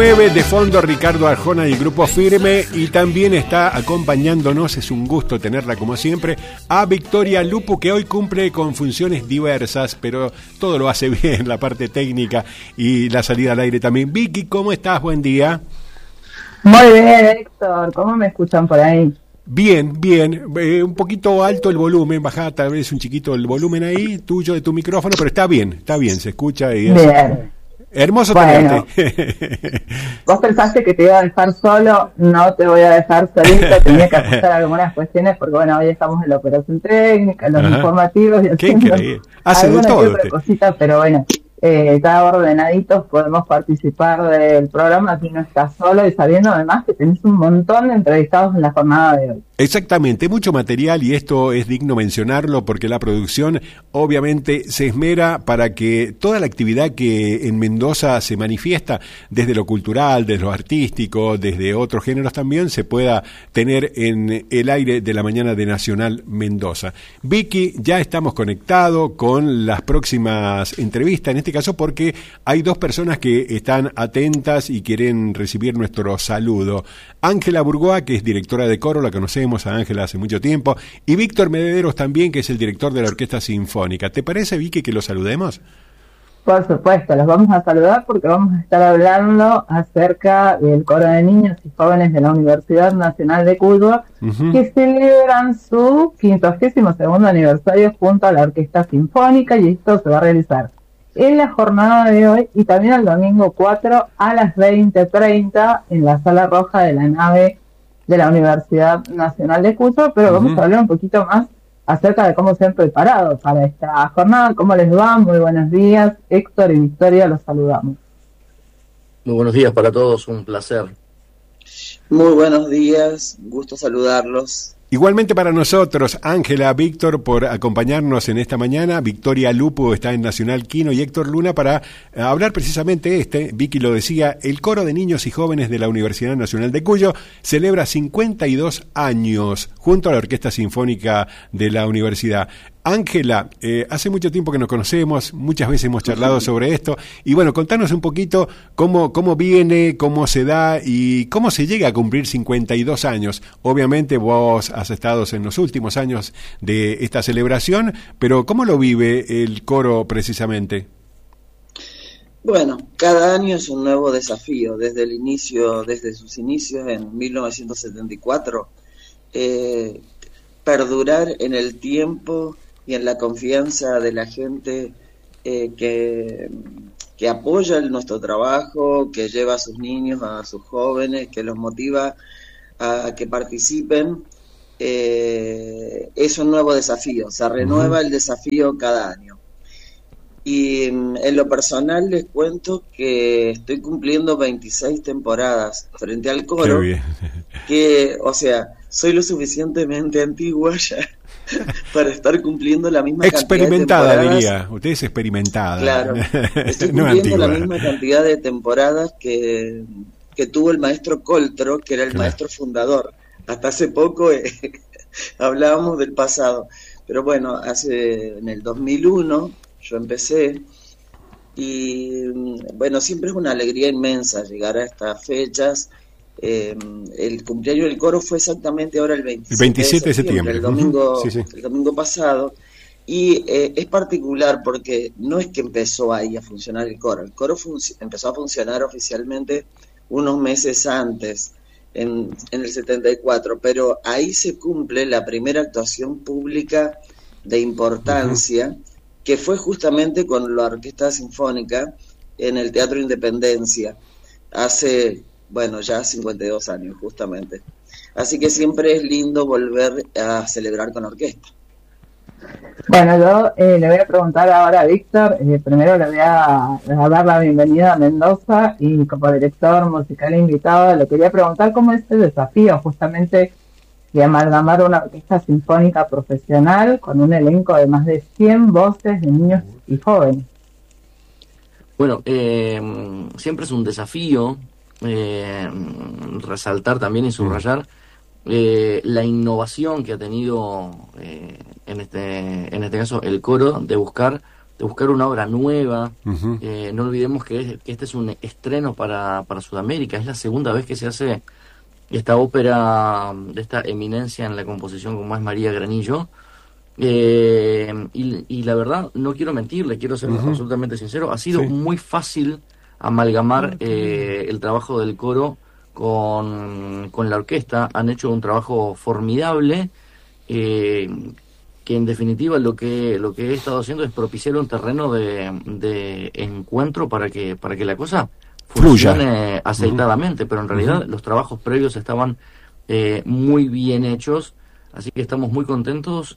De fondo Ricardo Arjona y el Grupo Firme, y también está acompañándonos, es un gusto tenerla como siempre, a Victoria Lupo, que hoy cumple con funciones diversas, pero todo lo hace bien, la parte técnica y la salida al aire también. Vicky, ¿cómo estás? Buen día. Muy bien, Héctor, ¿cómo me escuchan por ahí? Bien, bien, un poquito alto el volumen, bajá tal vez un chiquito el volumen ahí tuyo de tu micrófono, pero está bien, se escucha y es... Bien. Hermoso bueno, tenerte. Vos pensaste que te iba a dejar solo, no te voy a dejar solito, tenía que ajustar algunas cuestiones porque bueno, hoy estamos en la operación técnica, en los informativos y haciendo alguna que otra cosita, pero bueno, cada ordenaditos podemos participar del programa, aquí no estás solo y sabiendo además que tenés un montón de entrevistados en la jornada de hoy. Exactamente, mucho material, y esto es digno mencionarlo porque la producción obviamente se esmera para que toda la actividad que en Mendoza se manifiesta desde lo cultural, desde lo artístico, desde otros géneros también, se pueda tener en el aire de la mañana de Nacional Mendoza. Vicky, ya estamos conectados con las próximas entrevistas, en este caso porque hay dos personas que están atentas y quieren recibir nuestro saludo. Ángela Burgoa, que es directora de coro, la conocemos a Ángela hace mucho tiempo, y Víctor Medederos también, que es el director de la Orquesta Sinfónica. ¿Te parece, Vicky, que los saludemos? Por supuesto, los vamos a saludar porque vamos a estar hablando acerca del coro de niños y jóvenes de la Universidad Nacional de Cuyo, que celebran su 52º aniversario junto a la Orquesta Sinfónica, y esto se va a realizar en la jornada de hoy y también el domingo 4 a las 20:30 en la Sala Roja de la nave de la Universidad Nacional de Cuyo, pero vamos a hablar un poquito más acerca de cómo se han preparado para esta jornada. ¿Cómo les va? Muy buenos días. Héctor y Victoria, los saludamos. Muy buenos días para todos, un placer. Muy buenos días, gusto saludarlos. Igualmente para nosotros, Ángela, Víctor, por acompañarnos en esta mañana. Victoria Lupo está en Nacional Quino y Héctor Luna para hablar precisamente Vicky lo decía, el coro de niños y jóvenes de la Universidad Nacional de Cuyo celebra 52 años junto a la Orquesta Sinfónica de la Universidad. Ángela, hace mucho tiempo que nos conocemos, muchas veces hemos charlado sobre esto, y bueno, contanos un poquito cómo viene, cómo se da y cómo se llega a cumplir 52 años. Obviamente vos has estado en los últimos años de esta celebración, pero ¿cómo lo vive el coro precisamente? Bueno, cada año es un nuevo desafío, desde sus inicios en 1974, perdurar en el tiempo y en la confianza de la gente que apoya nuestro trabajo, que lleva a sus niños, a sus jóvenes, que los motiva a que participen. Es un nuevo desafío, se renueva el desafío cada año. Y en lo personal les cuento que estoy cumpliendo 26 temporadas frente al coro. Qué bien. Que, o sea, soy lo suficientemente antigua ya para estar cumpliendo la misma cantidad de temporadas. Experimentada, diría. Usted es experimentada. Claro. Estoy cumpliendo la misma cantidad de temporadas que tuvo el maestro Coltro, que era el maestro fundador. Hasta hace poco hablábamos del pasado. Pero bueno, en el 2001 yo empecé y bueno, siempre es una alegría inmensa llegar a estas fechas. El cumpleaños del coro fue exactamente ahora el 27 de septiembre. El domingo, el domingo pasado, y es particular porque no es que empezó ahí a funcionar el coro empezó a funcionar oficialmente unos meses antes, en el 74, pero ahí se cumple la primera actuación pública de importancia, que fue justamente con la Orquesta Sinfónica en el Teatro Independencia, hace, bueno, ya 52 años justamente. Así que siempre es lindo volver a celebrar con orquesta. Bueno, yo le voy a preguntar ahora a Víctor, primero le voy a dar la bienvenida a Mendoza y como director musical invitado le quería preguntar cómo es el desafío justamente de amalgamar una orquesta sinfónica profesional con un elenco de más de 100 voces de niños y jóvenes. Bueno, siempre es un desafío resaltar también y subrayar la innovación que ha tenido en este caso el coro de buscar buscar una obra nueva. Uh-huh. No olvidemos que este es un estreno para Sudamérica, es la segunda vez que se hace esta ópera de esta eminencia en la composición como es María Granillo. Y la verdad, no quiero mentirle, quiero ser absolutamente sincero, ha sido muy fácil amalgamar el trabajo del coro con la orquesta. Han hecho un trabajo formidable, que en definitiva lo que he estado haciendo es propiciar un terreno de encuentro para que la cosa funcione aceitadamente, pero en realidad los trabajos previos estaban muy bien hechos. Así que estamos muy contentos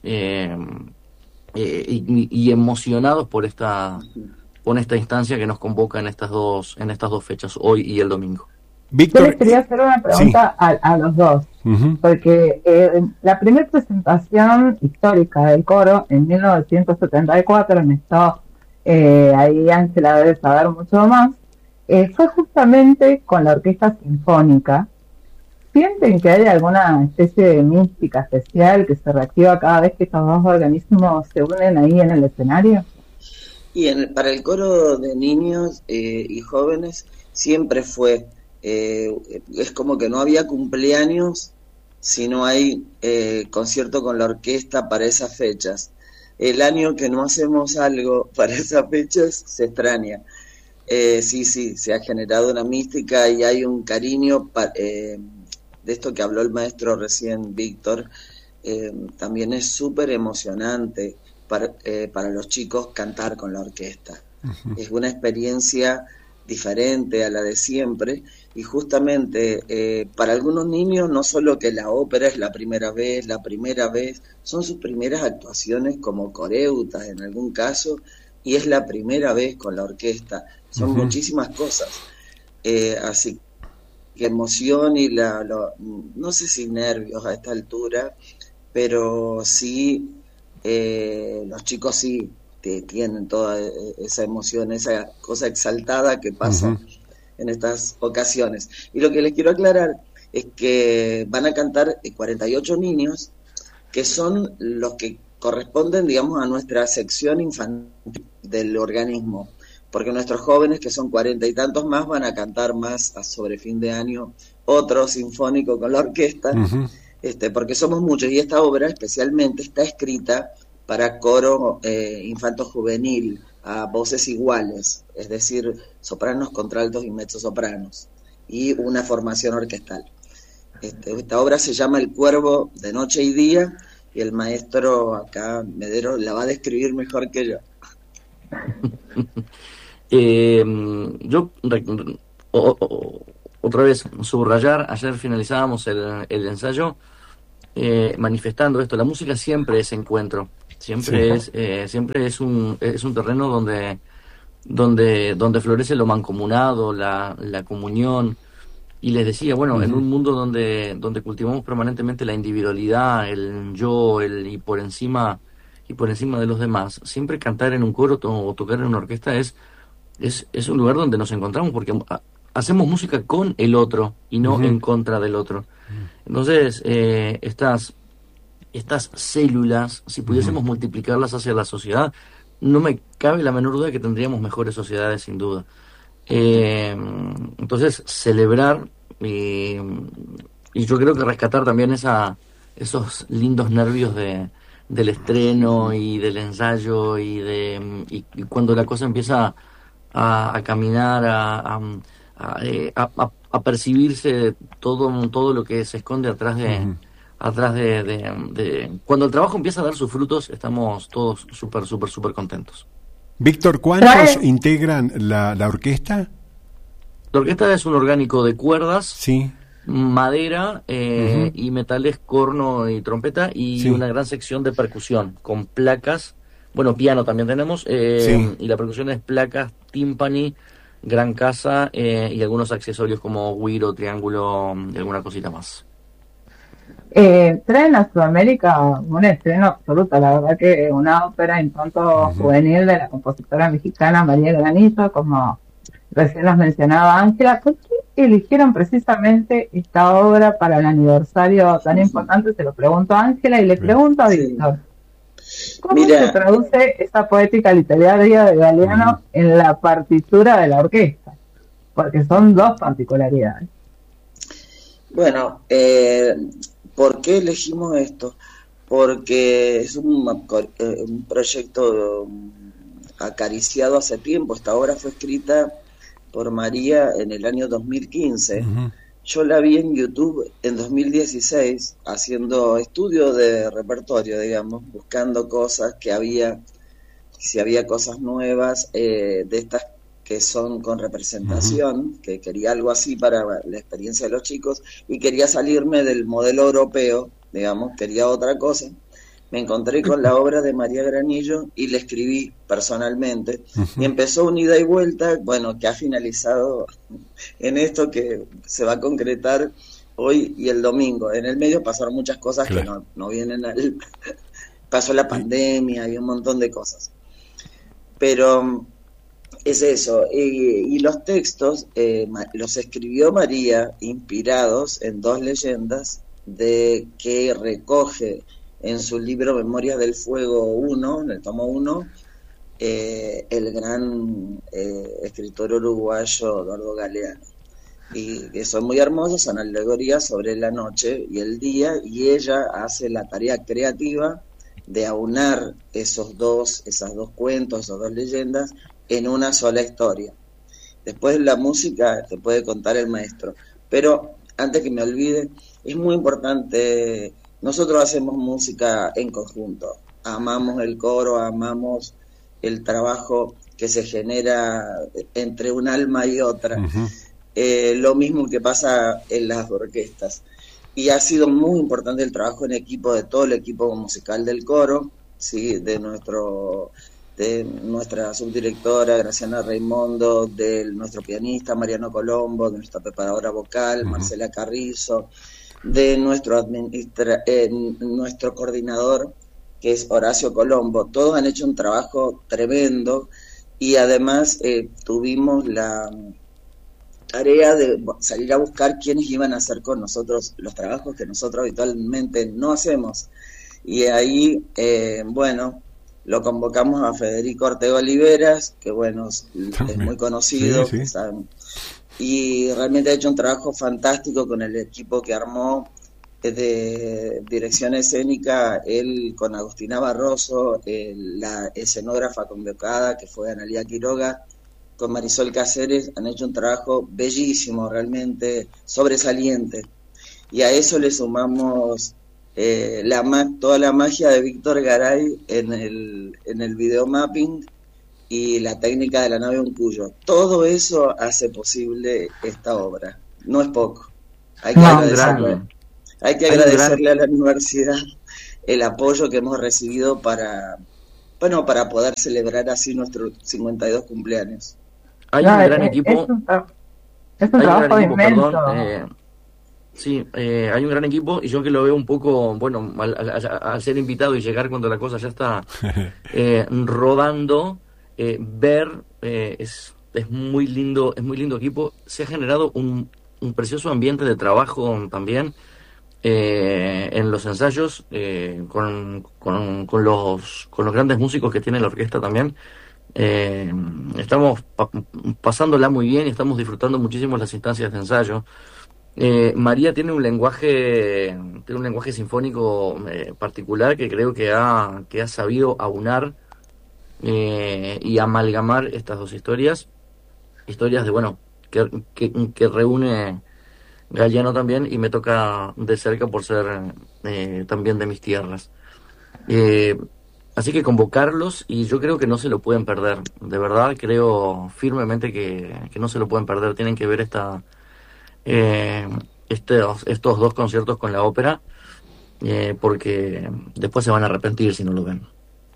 y emocionados por esta instancia que nos convoca en estas dos fechas, hoy y el domingo. Víctor, yo les quería hacer una pregunta a los dos, porque la primera presentación histórica del coro en 1974, en esto ahí Ángela debe saber mucho más, fue justamente con la Orquesta Sinfónica. ¿Sienten que hay alguna especie de mística especial que se reactiva cada vez que estos dos organismos se unen ahí en el escenario? Y para el coro de niños y jóvenes siempre fue, es como que no había cumpleaños si no hay concierto con la orquesta para esas fechas. El año que no hacemos algo para esas fechas se extraña. Sí, se ha generado una mística y hay un cariño de esto que habló el maestro recién, Víctor. También es súper emocionante para los chicos cantar con la orquesta. Es una experiencia diferente a la de siempre, y justamente para algunos niños no solo que la ópera es la primera vez, son sus primeras actuaciones como coreutas en algún caso, y es la primera vez con la orquesta. Son muchísimas cosas. Así que emoción y no sé si nervios a esta altura, pero sí, los chicos sí tienen toda esa emoción, esa cosa exaltada que pasa en estas ocasiones. Y lo que les quiero aclarar es que van a cantar 48 niños, que son los que corresponden, digamos, a nuestra sección infantil del organismo, porque nuestros jóvenes, que son 40 y tantos más, van a cantar más sobre fin de año otro sinfónico con la orquesta, porque somos muchos, y esta obra especialmente está escrita para coro infanto-juvenil, a voces iguales, es decir, sopranos, contraltos y mezzosopranos, y una formación orquestal. Esta obra se llama El Cuervo de Noche y Día, y el maestro acá, Medero, la va a describir mejor que yo. Yo otra vez subrayar, ayer finalizábamos el ensayo manifestando esto: la música siempre es encuentro, siempre es un terreno donde florece lo mancomunado, la comunión. Y les decía, bueno, en un mundo donde cultivamos permanentemente la individualidad, el yo, y por encima de los demás, siempre cantar en un coro o tocar en una orquesta es un lugar donde nos encontramos, porque hacemos música con el otro y no en contra del otro. Entonces, estas células, si pudiésemos multiplicarlas hacia la sociedad, no me cabe la menor duda de que tendríamos mejores sociedades, sin duda. Entonces, celebrar y yo creo que rescatar también esos lindos nervios del estreno y del ensayo y cuando la cosa empieza a caminar, a percibirse todo lo que se esconde atrás de cuando el trabajo empieza a dar sus frutos. Estamos todos súper contentos. Víctor, ¿cuántos integran la orquesta? La orquesta es un orgánico de cuerdas, madera y metales, corno y trompeta, y una gran sección de percusión con placas. Bueno, piano también tenemos, y la percusión es placas, tímpani, gran casa y algunos accesorios como güiro, triángulo y alguna cosita más. Traen a Sudamérica un estreno absoluto, la verdad que una ópera infanto juvenil de la compositora mexicana María Granillo, como recién nos mencionaba Ángela. ¿Por qué eligieron precisamente esta obra para el aniversario tan importante? Se lo pregunto a Ángela y le pregunto a Víctor. ¿Cómo se traduce esa poética literaria de Galeano en la partitura de la orquesta? Porque son dos particularidades. Bueno, ¿por qué elegimos esto? Porque es un proyecto acariciado hace tiempo. Esta obra fue escrita por María en el año 2015. Yo la vi en YouTube en 2016, haciendo estudio de repertorio, digamos, buscando cosas que había, si había cosas nuevas, de estas que son con representación, que quería algo así para la experiencia de los chicos, y quería salirme del modelo europeo, digamos, quería otra cosa. Me encontré con la obra de María Granillo y le escribí personalmente, y empezó un ida y vuelta, bueno, que ha finalizado en esto que se va a concretar hoy y el domingo. En el medio pasaron muchas cosas que no vienen al... Pasó la pandemia y un montón de cosas. Pero es eso, y los textos los escribió María inspirados en dos leyendas de que recoge en su libro Memorias del Fuego 1, en el tomo 1, el gran escritor uruguayo Eduardo Galeano, y que son muy hermosos, son alegorías sobre la noche y el día, y ella hace la tarea creativa de aunar esos dos cuentos, esas dos leyendas, en una sola historia. Después la música te puede contar el maestro, pero antes que me olvide, es muy importante. Nosotros hacemos música en conjunto, amamos el coro, amamos el trabajo que se genera entre un alma y otra, lo mismo que pasa en las orquestas, y ha sido muy importante el trabajo en equipo de todo el equipo musical del coro, ¿sí? de nuestra subdirectora Graciana Raimondo, de nuestro pianista Mariano Colombo, de nuestra preparadora vocal Marcela Carrizo, de nuestro coordinador, que es Horacio Colombo. Todos han hecho un trabajo tremendo, y además tuvimos la tarea de salir a buscar quiénes iban a hacer con nosotros los trabajos que nosotros habitualmente no hacemos. Y ahí, lo convocamos a Federico Ortega Oliveras, que es muy conocido, ¿saben? Y realmente ha hecho un trabajo fantástico con el equipo que armó de dirección escénica, él con Agustina Barroso, la escenógrafa convocada, que fue Analía Quiroga, con Marisol Cáceres, han hecho un trabajo bellísimo, realmente sobresaliente. Y a eso le sumamos toda la magia de Víctor Garay en el videomapping y la técnica de la nave Uncuyo. Todo eso hace posible esta obra. No es poco. Hay que agradecerle a la universidad el apoyo que hemos recibido para poder celebrar así nuestros 52 cumpleaños. Hay un gran equipo. Es un trabajo inmenso. Hay un gran equipo, y yo que lo veo un poco, al ser invitado y llegar cuando la cosa ya está rodando, es muy lindo equipo. Se ha generado un precioso ambiente de trabajo también en los ensayos, con los grandes músicos que tiene la orquesta también. Estamos pasándola muy bien y estamos disfrutando muchísimo las instancias de ensayo. María tiene un lenguaje sinfónico particular, que creo que ha sabido aunar y amalgamar estas dos historias de que reúne Galeano también, y me toca de cerca por ser también de mis tierras. Así que convocarlos, y yo creo que no se lo pueden perder, de verdad creo firmemente que no se lo pueden perder. Tienen que ver estos dos conciertos con la ópera, porque después se van a arrepentir si no lo ven.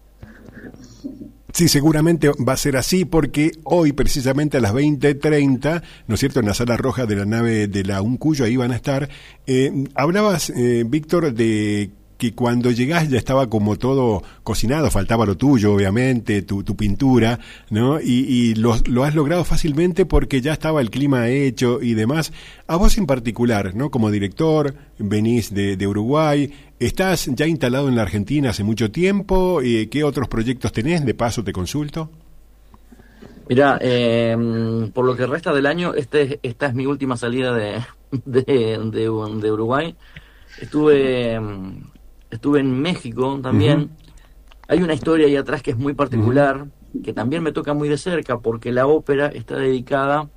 Sí, seguramente va a ser así, porque hoy precisamente a las 20:30, ¿no es cierto?, en la sala roja de la nave de la Uncuyo, ahí van a estar. Hablabas, Víctor, de que cuando llegás ya estaba como todo cocinado, faltaba lo tuyo, obviamente, tu pintura, ¿no? Y lo has logrado fácilmente porque ya estaba el clima hecho y demás. A vos en particular, ¿no? Como director, venís de Uruguay, ¿estás ya instalado en la Argentina hace mucho tiempo? ¿Qué otros proyectos tenés? De paso te consulto. Mirá, por lo que resta del año, esta es mi última salida de Uruguay. Estuve en México también. Uh-huh. Hay una historia ahí atrás que es muy particular, uh-huh, que también me toca muy de cerca, porque la ópera está dedicada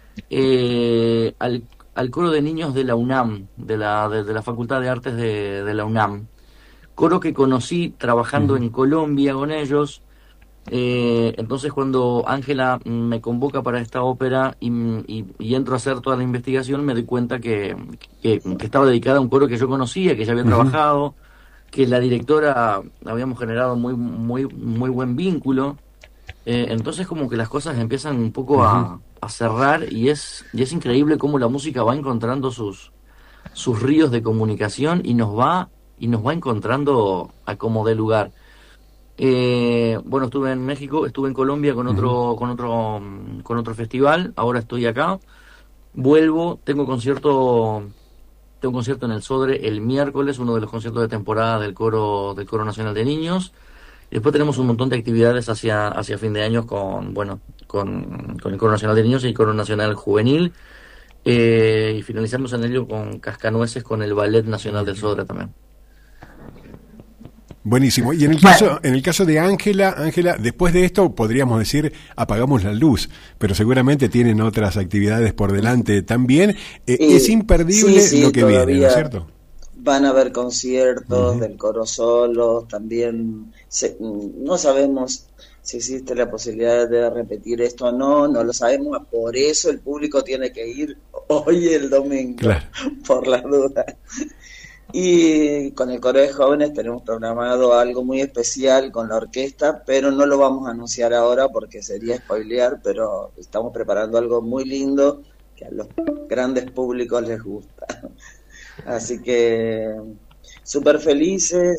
al coro de niños de la UNAM, de la Facultad de Artes de la UNAM. Coro que conocí trabajando uh-huh en Colombia con ellos. Entonces cuando Ángela me convoca para esta ópera y entro a hacer toda la investigación, me doy cuenta que estaba dedicada a un coro que yo conocía, que ya había uh-huh trabajado, que la directora habíamos generado muy buen vínculo. Entonces como que las cosas empiezan un poco uh-huh a cerrar y es increíble cómo la música va encontrando sus ríos de comunicación y nos va encontrando a como dé lugar. Bueno, estuve en México, estuve en Colombia con otro festival, ahora estoy acá, vuelvo, tengo un concierto en el Sodre el miércoles, uno de los conciertos de temporada del Coro Nacional de Niños, y después tenemos un montón de actividades hacia fin de año con el Coro Nacional de Niños y el Coro Nacional Juvenil, y finalizamos en ello con Cascanueces con el Ballet Nacional del Sodre también. Buenísimo. Y en el caso de Ángela, después de esto podríamos decir apagamos la luz, pero seguramente tienen otras actividades por delante también. Es imperdible lo que viene, ¿no es cierto? Van a haber conciertos uh-huh del coro solo, también no sabemos si existe la posibilidad de repetir esto o no lo sabemos, por eso el público tiene que ir hoy el domingo, claro, por las dudas. Y con el coro de jóvenes tenemos programado algo muy especial con la orquesta, pero no lo vamos a anunciar ahora porque sería spoilear, pero estamos preparando algo muy lindo que a los grandes públicos les gusta. Así que súper felices,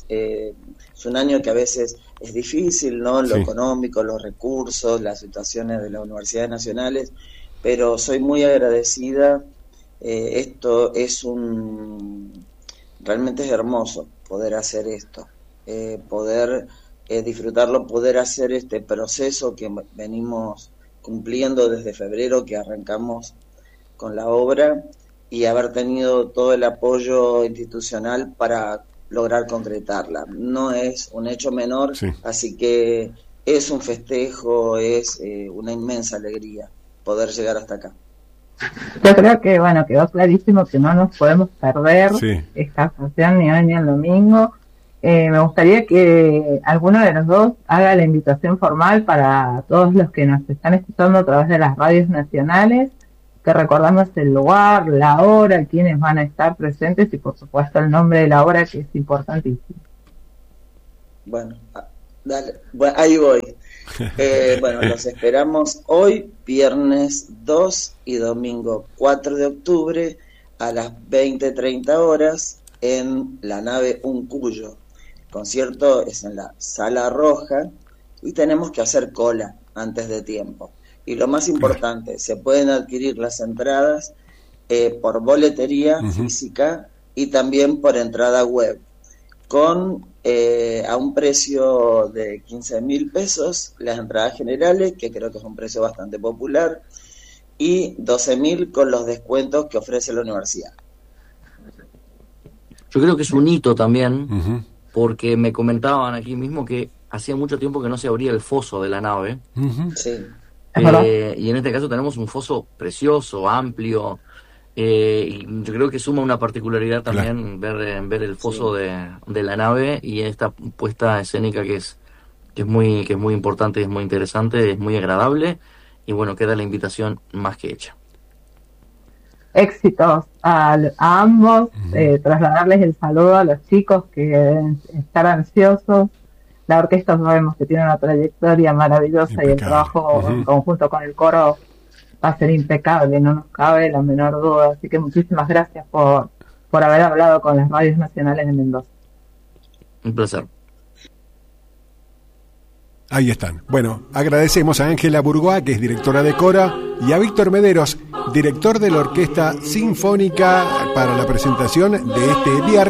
es un año que a veces es difícil, ¿no? Lo económico, los recursos, las situaciones de las universidades nacionales, pero soy muy agradecida. Esto es realmente es hermoso poder hacer esto, poder disfrutarlo, poder hacer este proceso que venimos cumpliendo desde febrero que arrancamos con la obra y haber tenido todo el apoyo institucional para lograr concretarla. No es un hecho menor, así que es un festejo, es una inmensa alegría poder llegar hasta acá. Yo creo que, quedó clarísimo que no nos podemos perder esta función ni hoy ni el domingo. Me gustaría que alguno de los dos haga la invitación formal para todos los que nos están escuchando a través de las radios nacionales, que recordamos el lugar, la hora, quienes van a estar presentes y por supuesto el nombre de la obra, que es importantísimo. Bueno, dale, ahí voy. Los esperamos hoy, viernes 2 y domingo 4 de octubre a las 20:30 horas en la nave Uncuyo. El concierto es en la Sala Roja y tenemos que hacer cola antes de tiempo. Y lo más importante, se pueden adquirir las entradas por boletería física y también por entrada web, con a un precio de 15.000 pesos las entradas generales, que creo que es un precio bastante popular, y 12.000 con los descuentos que ofrece la universidad. Yo creo que es un hito también, porque me comentaban aquí mismo que hacía mucho tiempo que no se abría el foso de la nave. Sí. Y en este caso tenemos un foso precioso, amplio, y yo creo que suma una particularidad también ver el foso de la nave y esta puesta escénica que es muy importante, es muy interesante, es muy agradable y bueno, queda la invitación más que hecha. Éxitos a ambos, trasladarles el saludo a los chicos que deben estar ansiosos. La orquesta sabemos que tiene una trayectoria maravillosa impecable. Y el trabajo en conjunto con el coro va a ser impecable, no nos cabe la menor duda. Así que muchísimas gracias por haber hablado con las radios nacionales de Mendoza. Un placer. Ahí están. Bueno, agradecemos a Ángela Bourgois, que es directora de Cora, y a Víctor Mederos, director de la Orquesta Sinfónica, para la presentación de este viernes.